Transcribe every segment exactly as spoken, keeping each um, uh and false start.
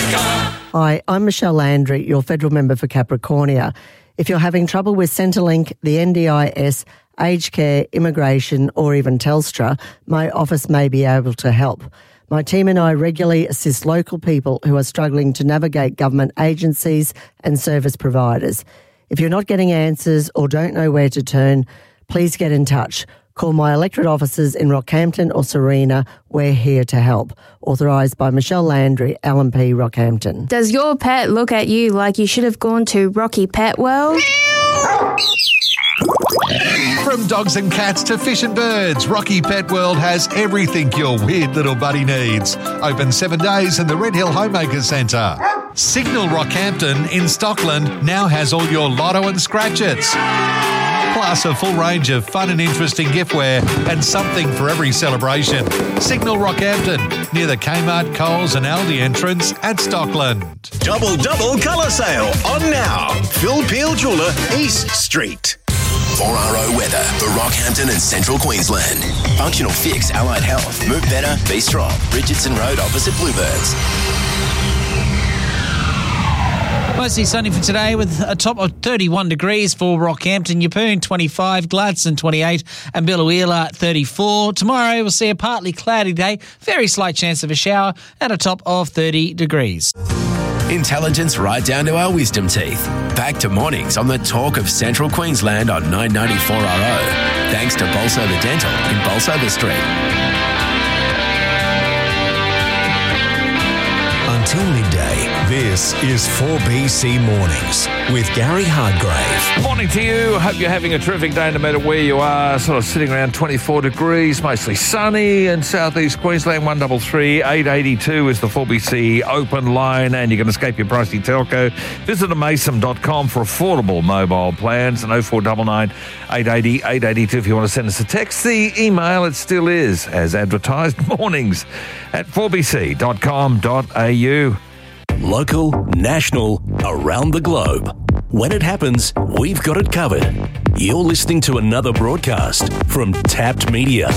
Hi, I'm Michelle Landry, your federal member for Capricornia. If you're having trouble with Centrelink, the N D I S, aged care, immigration or even Telstra, my office may be able to help. My team and I regularly assist local people who are struggling to navigate government agencies and service providers. If you're not getting answers or don't know where to turn, please get in touch. Call my electorate offices in Rockhampton or Sarina. We're here to help. Authorised by Michelle Landry, L M P Rockhampton. Does your pet look at you like you should have gone to Rocky Pet World? From dogs and cats to fish and birds, Rocky Pet World has everything your weird little buddy needs. Open seven days in the Red Hill Homemaker Centre. Signal Rockhampton in Stockland now has all your lotto and scratch-its. Plus a full range of fun and interesting giftware and something for every celebration. Signal Rockhampton, near the Kmart, Coles and Aldi entrance at Stockland. Double, double colour sale on now. Phil Peel Jeweller, East Street. four R O weather for Rockhampton and Central Queensland. Functional Fix Allied Health. Move better, be strong. Richardson Road opposite Bluebirds. Mostly sunny for today with a top of thirty-one degrees for Rockhampton, Yeppoon twenty-five, Gladstone twenty-eight and Biloela thirty-four. Tomorrow we'll see a partly cloudy day, very slight chance of a shower at a top of thirty degrees. Intelligence right down to our wisdom teeth. Back to mornings on the Talk of Central Queensland on nine ninety-four R O. Thanks to Bolsover Dental in Bolsover Street. Until midday, this is four B C Mornings with Gary Hardgrave. Morning to you. Hope you're having a terrific day no matter where you are. Sort of sitting around twenty-four degrees, mostly sunny in southeast Queensland. one three three, eight eight two is the four B C open line, and you can escape your pricey telco. Visit amason dot com for affordable mobile plans, and oh four nine nine, eight eight zero, eight eight two if you want to send us a text. The email, it still is, as advertised, mornings at four b c dot com dot a u. Local, national, around the globe. When it happens, we've got it covered. You're listening to another broadcast from Tapped Media.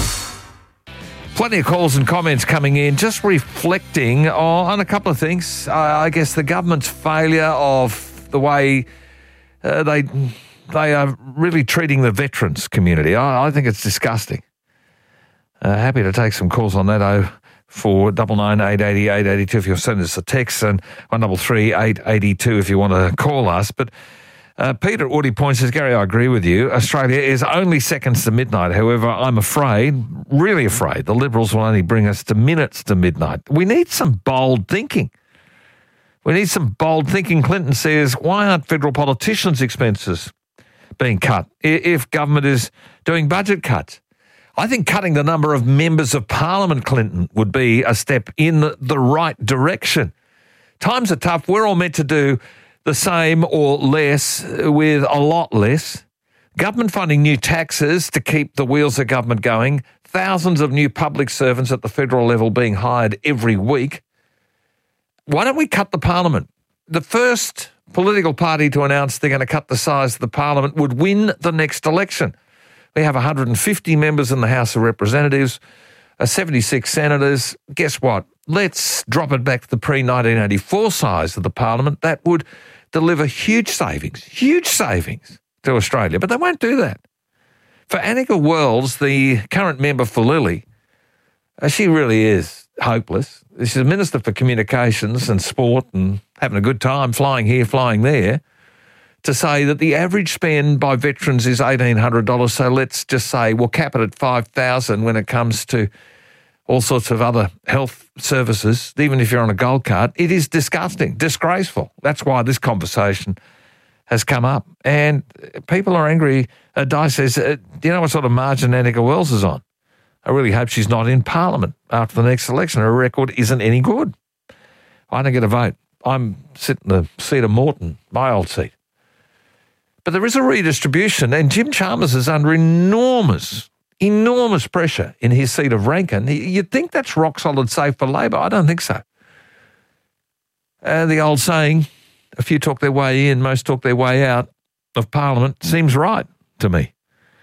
Plenty of calls and comments coming in, just reflecting on a couple of things. Uh, I guess the government's failure of the way uh, they they are really treating the veterans community. I, I think it's disgusting. Uh, happy to take some calls on that, though. For double nine eight eighty eight eighty two if you'll send us a text, and one double three eight eighty two if you want to call us. But uh, Peter Audi Point says, Gary, I agree with you. Australia is only seconds to midnight. However, I'm afraid, really afraid, the Liberals will only bring us to minutes to midnight. We need some bold thinking. We need some bold thinking. Clinton says, why aren't federal politicians' expenses being cut if government is doing budget cuts? I think cutting the number of members of Parliament, Clinton, would be a step in the right direction. Times are tough. We're all meant to do the same or less with a lot less. Government funding new taxes to keep the wheels of government going. Thousands of new public servants at the federal level being hired every week. Why don't we cut the Parliament? The first political party to announce they're going to cut the size of the Parliament would win the next election. We have one hundred fifty members in the House of Representatives, seventy-six senators. Guess what? Let's drop it back to the pre nineteen eighty-four size of the Parliament. That would deliver huge savings, huge savings to Australia. But they won't do that. For Annika Wells, the current member for Lilly, uh, she really is hopeless. She's a Minister for Communications and Sport and having a good time flying here, flying there, to say that the average spend by veterans is eighteen hundred dollars. So let's just say we'll cap it at five thousand dollars when it comes to all sorts of other health services, even if you're on a gold card. It is disgusting, disgraceful. That's why this conversation has come up. And people are angry. Uh, Di says, uh, do you know what sort of margin Annika Wells is on? I really hope she's not in Parliament after the next election. Her record isn't any good. I don't get a vote. I'm sitting in the seat of Moreton, my old seat. But there is a redistribution, and Jim Chalmers is under enormous, enormous pressure in his seat of Rankin. You'd think that's rock solid safe for Labor. I don't think so. And the old saying, a few talk their way in, most talk their way out of Parliament, seems right to me.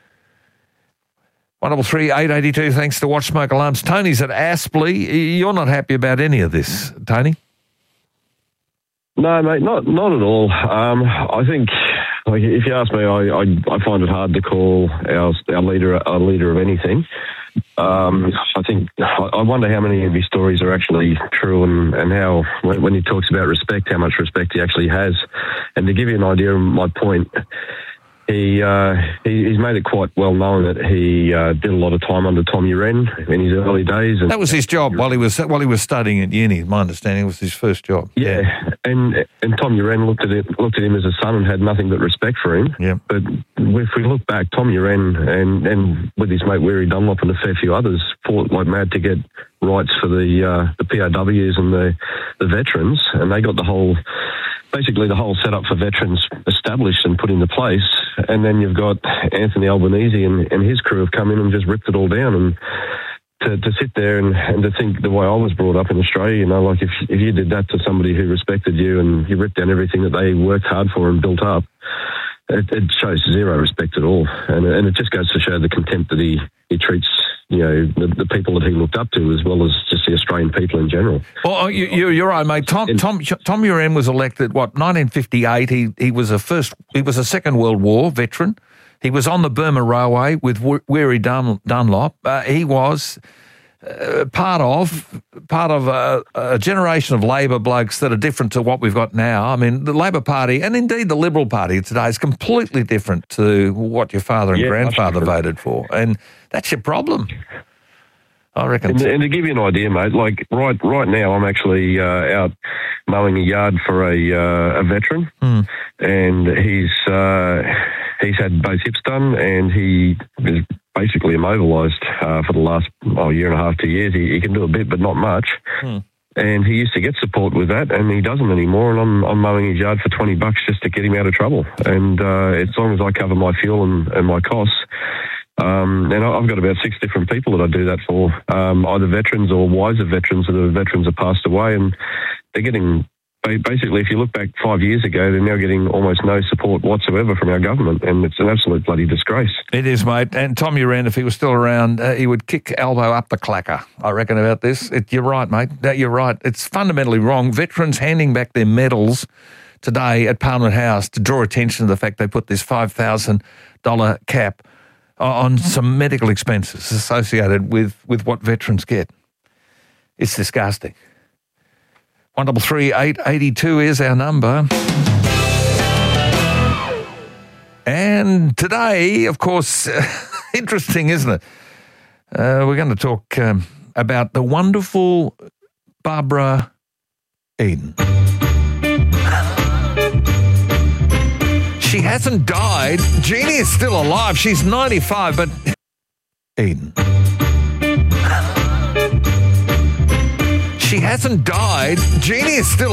one three three, eight eight two, thanks to Watch Smoke Alarms. Tony's at Aspley. You're not happy about any of this, Tony? No, mate, not not at all. Um, I think, like, if you ask me, I, I, I find it hard to call our, our leader a leader of anything. Um, I think I wonder how many of his stories are actually true, and, and how when, when he talks about respect, how much respect he actually has. And to give you an idea of my point, He, uh, he he's made it quite well known that he uh, did a lot of time under Tom Uren in his early days. And that was his job while he was while he was studying at uni. My understanding, it was his first job. Yeah, yeah. and and Tom Uren looked at it, looked at him as a son and had nothing but respect for him. Yeah. But if we look back, Tom Uren and and with his mate Weary Dunlop and a fair few others fought like mad to get rights for the uh, the P O Ws and the the veterans, and they got the whole. Basically, the whole setup for veterans established and put into place, and then you've got Anthony Albanese and, and his crew have come in and just ripped it all down. And to, to sit there and, and to think the way I was brought up in Australia, you know, like if if you did that to somebody who respected you and you ripped down everything that they worked hard for and built up, it, it shows zero respect at all. And, and it just goes to show the contempt that he, he treats, you know, the, the people that he looked up to, as well as just the Australian people in general. Well, you, you, you're right, mate. Tom Tom Tom Uren was elected what nineteen fifty-eight. He he was a first. He was a Second World War veteran. He was on the Burma Railway with Weary Dun, Dunlop. Uh, he was uh, part of part of a, a generation of Labor blokes that are different to what we've got now. I mean, the Labor Party and indeed the Liberal Party today is completely different to what your father and yeah, grandfather voted for, and that's your problem. I reckon. And, and to give you an idea, mate, like right right now, I'm actually uh, out mowing a yard for a uh, a veteran, mm. and he's uh, he's had both hips done, and he is basically immobilised uh, for the last oh, year and a half, two years. He, he can do a bit, but not much. Mm. And he used to get support with that, and he doesn't anymore. And I'm, I'm mowing his yard for twenty bucks just to get him out of trouble. And uh, as long as I cover my fuel and, and my costs. Um, and I've got about six different people that I do that for, um, either veterans or wives of veterans that the veterans have passed away, and they're getting, basically, if you look back five years ago, they're now getting almost no support whatsoever from our government, and it's an absolute bloody disgrace. It is, mate. And Tom Uren, if he was still around, uh, he would kick elbow up the clacker, I reckon, about this. It, you're right, mate. You're right. It's fundamentally wrong. Veterans handing back their medals today at Parliament House to draw attention to the fact they put this five thousand dollars cap on some medical expenses associated with, with what veterans get. It's disgusting. One double three eight eighty two is our number. And today, of course, interesting, isn't it? Uh, we're going to talk um, about the wonderful Barbara Eden. She hasn't died. Jeannie is still alive. She's ninety-five, but Eden. She hasn't died. Jeannie is still